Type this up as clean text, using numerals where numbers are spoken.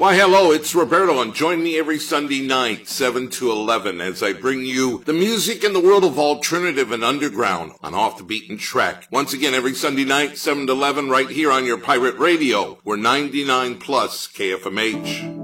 Why, hello, it's Roberto, and join me every Sunday night, 7 to 11, as I bring you the music in the world of alternative and underground on Off the Beaten Track. Once again, every Sunday night, 7 to 11, right here on your pirate radio. We're 99 plus KFMH.